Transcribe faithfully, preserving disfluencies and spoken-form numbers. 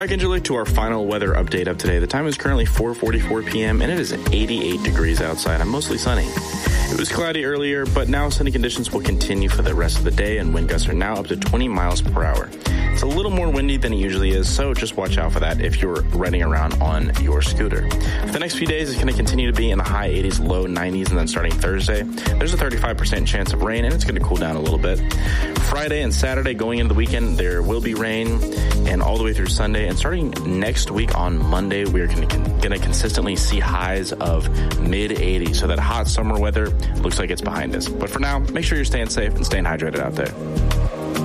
Back Angela to our final weather update of today. The time is currently four forty-four p.m. and it is eighty-eight degrees outside. I'm mostly sunny. It was cloudy earlier, but now sunny conditions will continue for the rest of the day, and wind gusts are now up to twenty miles per hour. It's a little more windy than it usually is, so just watch out for that if you're riding around on your scooter. For the next few days, it's going to continue to be in the high eighties, low nineties, and then starting Thursday, there's a thirty-five percent chance of rain, and it's going to cool down a little bit. Friday and Saturday, going into the weekend, there will be rain, and all the way through Sunday. And starting next week on Monday, we're going to consistently see highs of mid eighties. So that hot summer weather looks like it's behind us. But for now, make sure you're staying safe and staying hydrated out there.